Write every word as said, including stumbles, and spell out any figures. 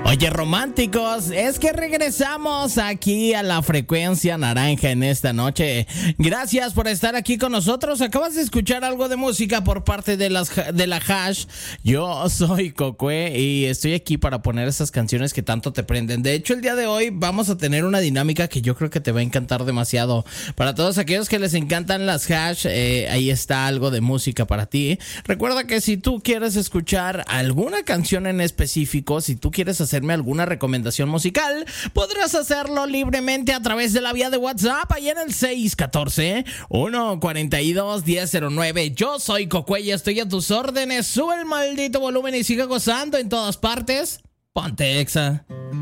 Oye, románticos, es que regresamos aquí a la frecuencia naranja en esta noche. Gracias por estar aquí con nosotros. Acabas de escuchar algo de música por parte de, las, de la Hash. Yo soy Cocue y estoy aquí para poner esas canciones que tanto te prenden. De hecho, el día de hoy vamos a tener una dinámica que yo creo que te va a encantar demasiado. Para todos aquellos que les encantan las Hash, eh, ahí está algo de música para ti. Recuerda que si tú quieres escuchar alguna canción en específico, si tú quieres hacerme alguna recomendación musical, podrás hacerlo libremente a través de la vía de WhatsApp, ahí en el seis uno cuatro, uno cuatro dos, uno cero cero nueve. Yo soy Cocue y estoy a tus órdenes. Sube el maldito volumen y sigue gozando en todas partes. Ponte Exa.